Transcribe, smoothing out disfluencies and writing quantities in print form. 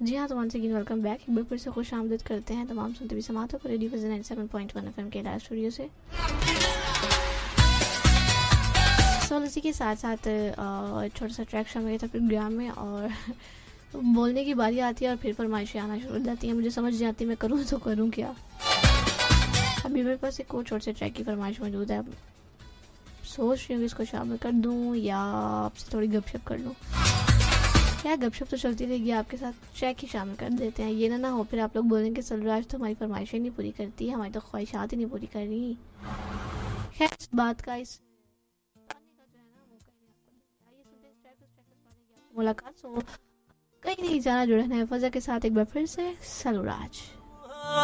जी हाँ, तो once again welcome back. एक बार फिर से खुश आमदीद करते हैं तमाम सुनते भी समातों को रेडियो विजन 97.1 एफएम के लाइव स्टूडियो से। सो इसी के साथ साथ छोटा सा ट्रैक शामिल था प्रोग्राम में और बोलने की बारी आती है और फिर फरमाइशें आना शुरू हो जाती हैं। मुझे समझ नहीं आती मैं करूँ तो करूँ क्या। अभी मेरे पास एक और छोटे से ट्रैक की फरमाइश मौजूद है। सोच रही हूँ इसको शामिल कर दूँ या आपसे थोड़ी गपशप कर लूँ। क्या गपशप तो चलती रहेगी आपके साथ, ट्रैक ही शामिल कर देते हैं। ये ना हो फिर आप लोग बोलेंगे कि सलराज तो हमारी फरमाइशें नहीं पूरी करती है, हमारी तो ख्वाहिशात ही नहीं पूरी कर रही। खैर इस बात का इस मुलाकात। सो कहीं नहीं जाना, जुड़ना है फजा के साथ एक बार फिर से सलराज।